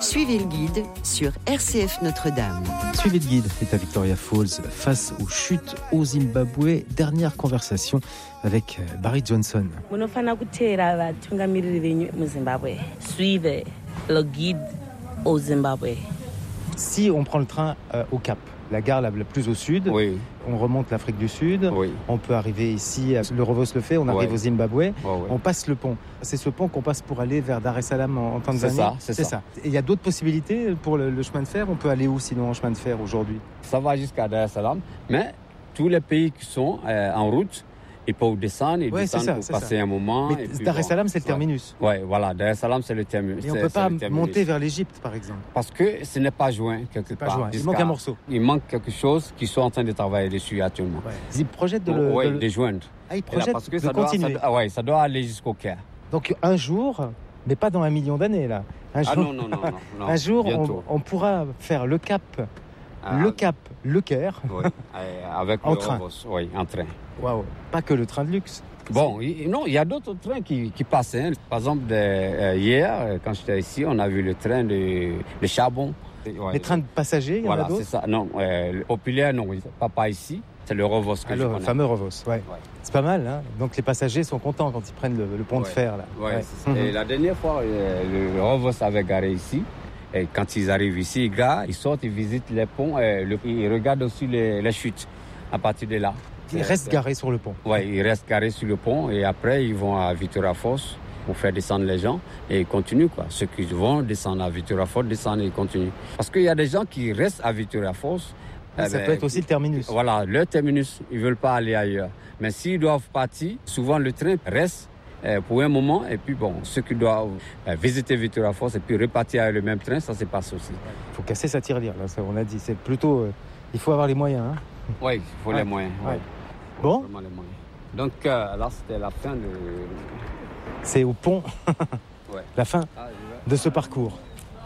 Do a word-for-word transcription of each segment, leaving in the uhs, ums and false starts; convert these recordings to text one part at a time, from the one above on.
Suivez le guide sur R C F Notre-Dame. Suivez le guide est à Victoria Falls face aux chutes au Zimbabwe. Dernière conversation avec Barry Johnson. Suivez le guide au Zimbabwe. Si on prend le train euh, au Cap, la gare la plus au sud, oui. On remonte l'Afrique du Sud, oui. On peut arriver ici, le Rovos le fait, on arrive oui. au Zimbabwe, oui, oui. On passe le pont. C'est ce pont qu'on passe pour aller vers Dar es Salaam en, en Tanzanie. C'est ça, c'est, c'est ça. ça. Et il y a d'autres possibilités pour le, le chemin de fer. On peut aller où sinon en chemin de fer aujourd'hui? Ça va jusqu'à Dar es Salaam, mais tous les pays qui sont euh, en route, ils peuvent descendre, ils ouais, descendent ça, pour passer ça. un moment. Mais Dar es Salaam, c'est le terminus. Oui, ouais, voilà, Dar es Salaam, c'est le terminus. Et on ne peut pas monter vers l'Égypte, par exemple. Parce que ce n'est pas joint quelque c'est part. Pas joint. Il manque un morceau. Il manque quelque chose qu'ils sont en train de travailler dessus actuellement. Ouais. Ils projettent de le... Oui, de le... de joindre. Ah, ils projettent parce que de ça continuer. Doit, ça, ah ouais, ça doit aller jusqu'au Caire. Donc un jour, mais pas dans un million d'années, là. Un ah jour, non, non, non, non, non. un jour on, on pourra faire le Cap, ah, le Cap, le Caire. Oui, avec en le train. Rovos, oui, en train. Waouh, pas que le train de luxe. Bon, il, non, il y a d'autres trains qui, qui passent. Hein. Par exemple, de, euh, hier, quand j'étais ici, on a vu le train de, de charbon. Ouais, Les trains de passagers, il y voilà, en a d'autres? C'est ça. Non, euh, le populaire, non, pas, pas ici. C'est le Rovos que Alors, je le fameux Rovos, ouais. ouais. C'est pas mal, hein. Donc les passagers sont contents quand ils prennent le, le pont ouais. de fer, là. Ouais, ouais. C'est ça. Et la dernière fois, euh, le Rovos avait garé ici. Et quand ils arrivent ici, ils garent, ils sortent, ils visitent les ponts, et le, ils regardent aussi les, les chutes à partir de là. Ils restent garés sur le pont. Oui, ils restent garés sur le pont et après ils vont à Victoria Falls pour faire descendre les gens et ils continuent quoi. Ceux qui vont descendre à Victoria Falls descendent et ils continuent. Parce qu'il y a des gens qui restent à Victoria Falls. Ça eh ben, peut être aussi le terminus. Voilà, le terminus, ils ne veulent pas aller ailleurs. Mais s'ils doivent partir, souvent le train reste euh, pour un moment et puis bon, ceux qui doivent euh, visiter Victoria Falls et puis repartir avec le même train, ça se passe aussi. Il faut casser sa tirelire, là, ça on a dit. C'est plutôt, euh, il faut avoir les moyens. Hein. Oui, il faut ouais. les moyens. Ouais. Ouais. Bon. Donc euh, là, c'était la fin de... C'est au pont, ouais. la fin ah, de ce parcours.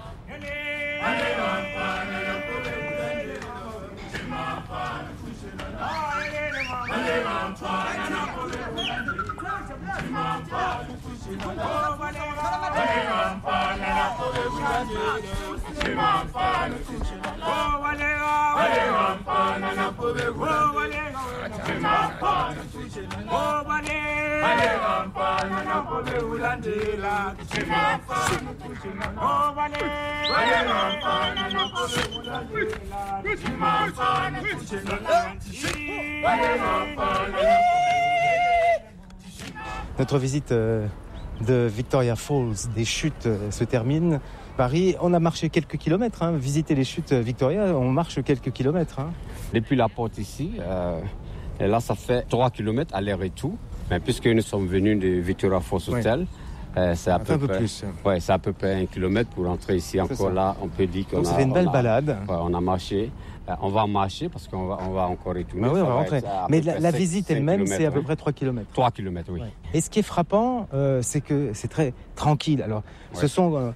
Notre visite euh, de Victoria Falls, des chutes, euh, se termine. Paris, on a marché quelques kilomètres. Hein. Visiter les chutes Victoria, on marche quelques kilomètres. Hein. Depuis la porte ici, euh, et là, ça fait trois kilomètres aller-retour. Mais puisque nous sommes venus de Victoria Falls Hotel, oui. euh, c'est à peu, un peu près, plus. Ouais, c'est à peu près un kilomètre pour rentrer ici. Encore là, on peut dire qu'on Donc, a... ça fait une belle on a, balade. Ouais, on a marché. Euh, on va marcher parce qu'on va, on va encore retourner. Bah oui, on va rentrer. Mais la, la visite elle-même, c'est à peu près trois kilomètres. trois kilomètres, oui. Ouais. Et ce qui est frappant, euh, c'est que c'est très tranquille. Alors, ouais. ce sont... Euh,